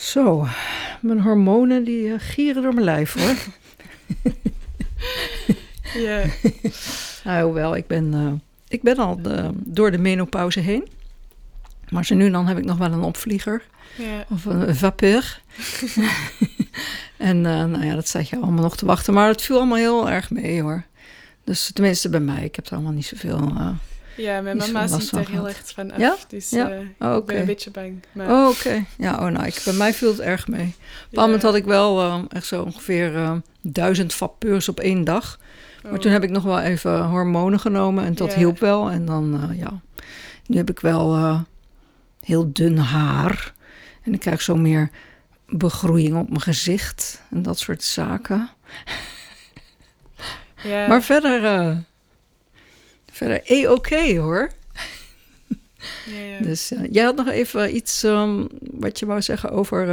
Zo, mijn hormonen die gieren door mijn lijf, hoor. Ja. Nou, hoewel, ik ben al door de menopauze heen. Maar zo nu en dan heb ik nog wel een opvlieger. Ja. Of een vapeur. En nou ja, dat staat je allemaal nog te wachten. Maar het viel allemaal heel erg mee, hoor. Dus tenminste bij mij. Ik heb er allemaal niet zoveel... Ja, mijn niet mama zoveel last ziet van er heel gehad. erg van af. Ja? Dus Ja? ik ben een beetje bang. Maar... Oh, oké. Ja, nou, bij mij viel het erg mee. Op een bepaald moment had ik wel echt zo ongeveer 1000 vapeurs op 1 dag. Maar toen heb ik nog wel even hormonen genomen en dat hielp wel. En dan, nu heb ik wel heel dun haar. En ik krijg zo meer begroeiing op mijn gezicht en dat soort zaken. Ja. Maar verder oké, hoor. Ja. Dus jij had nog even iets wat je wou zeggen over...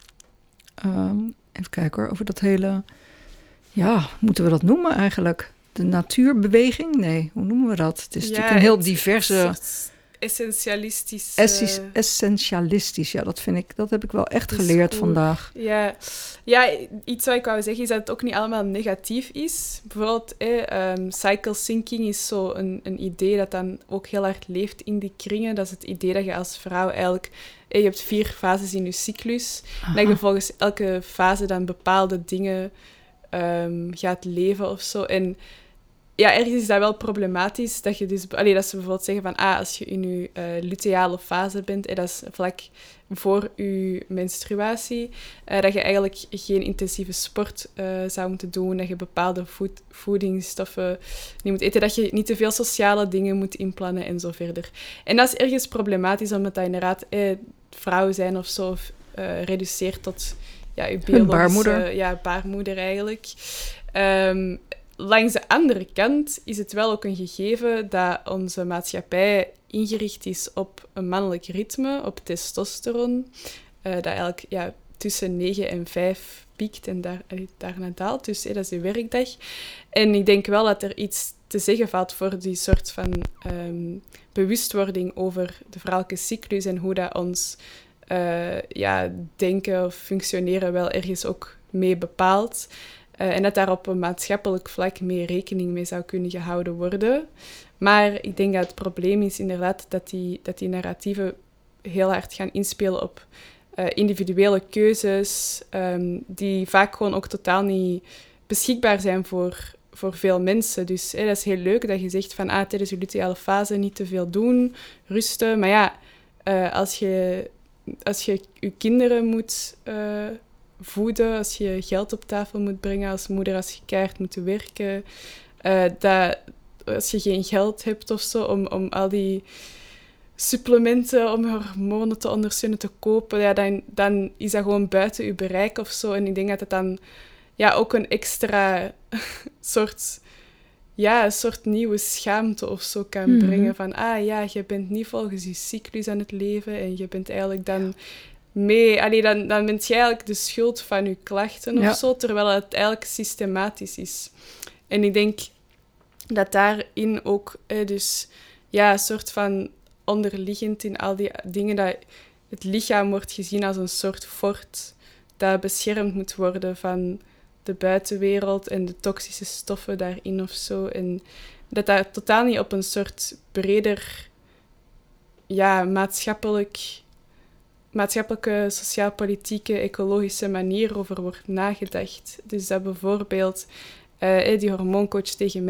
even kijken hoor, over dat hele... Ja, moeten we dat noemen eigenlijk? De natuurbeweging? Nee, hoe noemen we dat? Het is natuurlijk een heel diverse... Essentialistisch. Essentialistisch, ja, dat heb ik wel echt geleerd vandaag. Ja, iets wat ik wou zeggen is dat het ook niet allemaal negatief is. Bijvoorbeeld, cycle syncing is zo een idee dat dan ook heel hard leeft in die kringen. Dat is het idee dat je als vrouw eigenlijk... je hebt 4 fases in je cyclus. En dat je volgens elke fase dan bepaalde dingen gaat leven of zo. En ja, ergens is dat wel problematisch. Dat je dus... dat ze bijvoorbeeld zeggen van... als je in je luteale fase bent... dat is vlak voor je menstruatie... dat je eigenlijk geen intensieve sport zou moeten doen. Dat je bepaalde voedingsstoffen niet moet eten. Dat je niet te veel sociale dingen moet inplannen en zo verder. En dat is ergens problematisch... omdat dat inderdaad vrouw zijn of zo... reduceert tot je biologische... baarmoeder. Baarmoeder eigenlijk. Langs de andere kant is het wel ook een gegeven dat onze maatschappij ingericht is op een mannelijk ritme, op testosteron, dat eigenlijk tussen 9 en 5 piekt en daarna daalt. Dus dat is de werkdag. En ik denk wel dat er iets te zeggen valt voor die soort van bewustwording over de vrouwelijke cyclus en hoe dat ons denken of functioneren wel ergens ook mee bepaalt. En dat daar op een maatschappelijk vlak meer rekening mee zou kunnen gehouden worden. Maar ik denk dat het probleem is inderdaad dat die narratieven heel hard gaan inspelen op individuele keuzes, die vaak gewoon ook totaal niet beschikbaar zijn voor veel mensen. Dus dat is heel leuk dat je zegt van tijdens je luteale fase niet te veel doen, rusten. Maar ja, als je je kinderen moet... voeden, als je geld op tafel moet brengen als moeder, als je keihard moet werken, als je geen geld hebt of zo om al die supplementen om hormonen te ondersteunen te kopen, dan is dat gewoon buiten je bereik of zo. En ik denk dat het dan ook een extra soort nieuwe schaamte of zo kan brengen van je bent niet volgens je cyclus aan het leven en je bent eigenlijk dan... dan bent jij eigenlijk de schuld van je klachten of zo, terwijl het eigenlijk systematisch is. En ik denk dat daarin ook een soort van onderliggend in al die dingen, dat het lichaam wordt gezien als een soort fort dat beschermd moet worden van de buitenwereld en de toxische stoffen daarin of zo. En dat totaal niet op een soort breder maatschappelijke, sociaal-politieke, ecologische manier over wordt nagedacht. Dus dat bijvoorbeeld die hormooncoach tegen mij